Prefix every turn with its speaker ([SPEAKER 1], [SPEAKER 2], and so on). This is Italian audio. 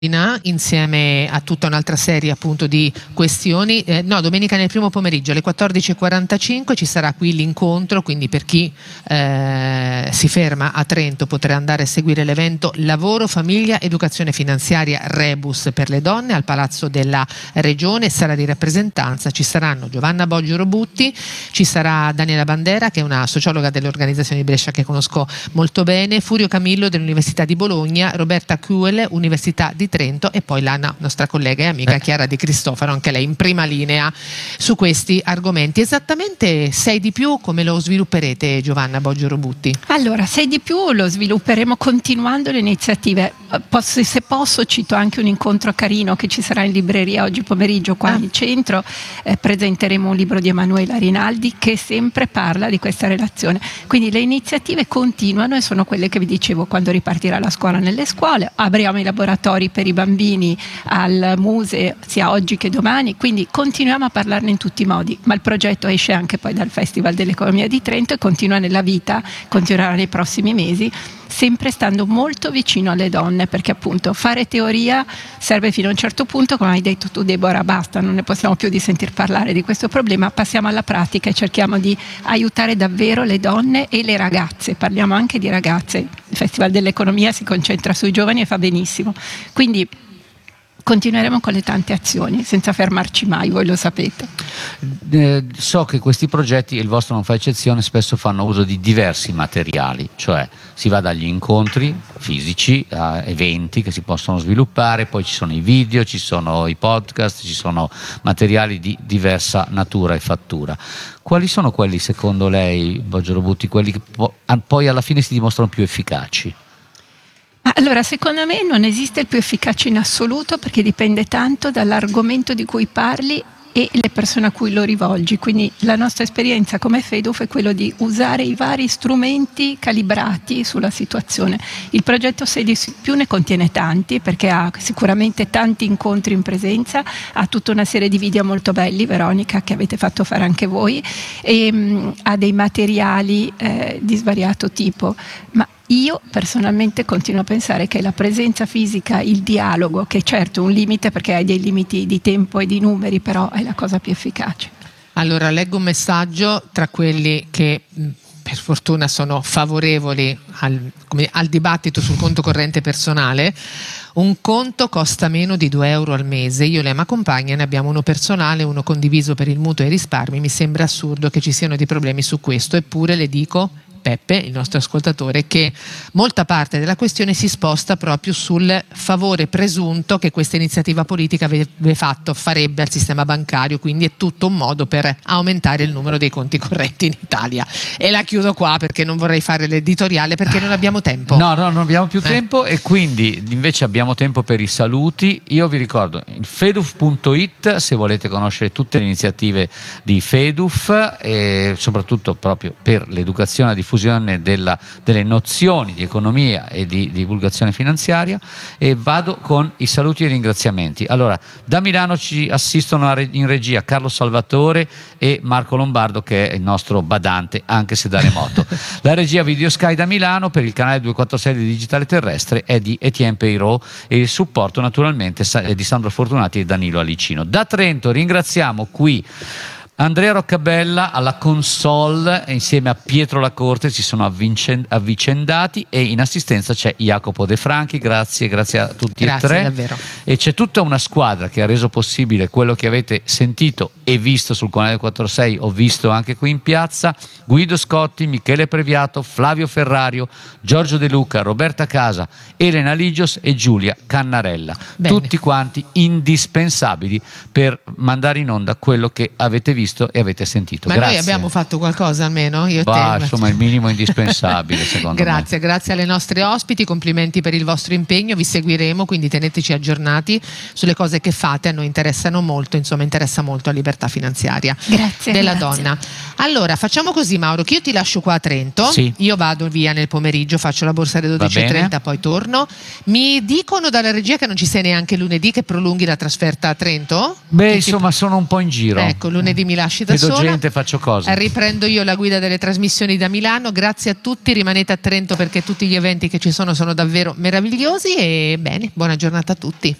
[SPEAKER 1] insieme a tutta un'altra serie appunto di questioni. Domenica nel primo pomeriggio alle 14:45 ci sarà qui l'incontro, quindi per chi si ferma a Trento potrà andare a seguire l'evento Lavoro, Famiglia, Educazione Finanziaria Rebus per le donne al Palazzo della Regione. Sala di rappresentanza ci saranno Giovanna Boggio Robutti, ci sarà Daniela Bandera, che è una sociologa dell'organizzazione di Brescia che conosco molto bene, Furio Camillo dell'Università di Bologna, Roberta Kuhl, Università di Trento, e poi la nostra collega e amica Chiara Di Cristofaro, anche lei in prima linea su questi argomenti. Esattamente 6 di più come lo svilupperete, Giovanna Boggio Robutti?
[SPEAKER 2] Allora, 6 di più lo svilupperemo continuando le iniziative. Se posso cito anche un incontro carino che ci sarà in libreria oggi pomeriggio qua in centro. Presenteremo un libro di Emanuela Rinaldi che sempre parla di questa relazione, quindi le iniziative continuano e sono quelle che vi dicevo quando ripartirà la scuola nelle scuole. Apriamo i laboratori per i bambini al Muse sia oggi che domani, quindi continuiamo a parlarne in tutti i modi, ma il progetto esce anche poi dal Festival dell'Economia di Trento e continua nella vita, continuerà nei prossimi mesi, sempre stando molto vicino alle donne, perché appunto fare teoria serve fino a un certo punto, come hai detto tu Deborah, basta, non ne possiamo più di sentir parlare di questo problema, passiamo alla pratica e cerchiamo di aiutare davvero le donne e le ragazze, parliamo anche di ragazze, il Festival dell'Economia si concentra sui giovani e fa benissimo, quindi continueremo con le tante azioni senza fermarci mai, voi lo sapete.
[SPEAKER 3] So che questi progetti, il vostro non fa eccezione, spesso fanno uso di diversi materiali, cioè si va dagli incontri fisici a eventi che si possono sviluppare, poi ci sono i video, ci sono i podcast, ci sono materiali di diversa natura e fattura. Quali sono quelli secondo lei, Boggio Robutti, quelli che poi alla fine si dimostrano più efficaci?
[SPEAKER 2] Allora, secondo me non esiste il più efficace in assoluto, perché dipende tanto dall'argomento di cui parli e le persone a cui lo rivolgi, quindi la nostra esperienza come FEDUF è quello di usare i vari strumenti calibrati sulla situazione. Il progetto 6 di più ne contiene tanti, perché ha sicuramente tanti incontri in presenza, ha tutta una serie di video molto belli, Veronica, che avete fatto fare anche voi, e ha dei materiali di svariato tipo, ma io personalmente continuo a pensare che la presenza fisica, il dialogo, che certo è un limite perché hai dei limiti di tempo e di numeri, però è la cosa più efficace.
[SPEAKER 1] Allora, leggo un messaggio tra quelli che per fortuna sono favorevoli al dibattito sul conto corrente personale. Un conto costa meno di 2 euro al mese, io e la mia compagna ne abbiamo uno personale, uno condiviso per il mutuo e i risparmi, mi sembra assurdo che ci siano dei problemi su questo, eppure le dico, Peppe, il nostro ascoltatore, che molta parte della questione si sposta proprio sul favore presunto che questa iniziativa politica farebbe al sistema bancario, quindi è tutto un modo per aumentare il numero dei conti correnti in Italia. E la chiudo qua perché non vorrei fare l'editoriale, perché non abbiamo tempo.
[SPEAKER 3] No, non abbiamo più tempo, e quindi invece abbiamo tempo per i saluti. Io vi ricordo il feduf.it se volete conoscere tutte le iniziative di FEDUF, e soprattutto proprio per l'educazione e la diffusione delle nozioni di economia e di divulgazione finanziaria, e vado con i saluti e i ringraziamenti. Allora, da Milano ci assistono in regia Carlo Salvatore e Marco Lombardo, che è il nostro badante anche se da remoto. La regia Video Sky da Milano per il canale 246 di Digitale Terrestre è di Etienne Peirot, e il supporto naturalmente è di Sandro Fortunati e Danilo Alicino. Da Trento ringraziamo qui Andrea Roccabella alla console, insieme a Pietro Lacorte si sono avvicendati, e in assistenza c'è Jacopo De Franchi, grazie a tutti e tre.
[SPEAKER 1] Davvero.
[SPEAKER 3] E c'è tutta una squadra che ha reso possibile quello che avete sentito e visto sul canale 46, ho visto anche qui in piazza: Guido Scotti, Michele Previato, Flavio Ferrario, Giorgio De Luca, Roberta Casa, Elena Ligios e Giulia Cannarella.
[SPEAKER 1] Bene.
[SPEAKER 3] Tutti quanti indispensabili per mandare in onda quello che avete visto e avete sentito.
[SPEAKER 1] Ma
[SPEAKER 3] grazie.
[SPEAKER 1] noi abbiamo fatto qualcosa almeno? Io e te.
[SPEAKER 3] Insomma, il minimo indispensabile secondo me.
[SPEAKER 1] Grazie alle nostre ospiti, complimenti per il vostro impegno, vi seguiremo, quindi teneteci aggiornati sulle cose che fate, a noi interessano molto, insomma interessa molto la libertà finanziaria della donna. Allora facciamo così, Mauro, che io ti lascio qua a Trento,
[SPEAKER 3] sì.
[SPEAKER 1] Io vado via nel pomeriggio, faccio la borsa alle 12:30, poi torno. Mi dicono dalla regia che non ci sei neanche lunedì, che prolunghi la trasferta a Trento?
[SPEAKER 3] Beh, insomma sono un po' in giro.
[SPEAKER 1] Ecco, lunedì mi mi lasci da
[SPEAKER 3] Vedo
[SPEAKER 1] sola.
[SPEAKER 3] gente, faccio cose.
[SPEAKER 1] Riprendo io la guida delle trasmissioni da Milano. Grazie a tutti, rimanete a Trento perché tutti gli eventi che ci sono davvero meravigliosi e bene, buona giornata a tutti.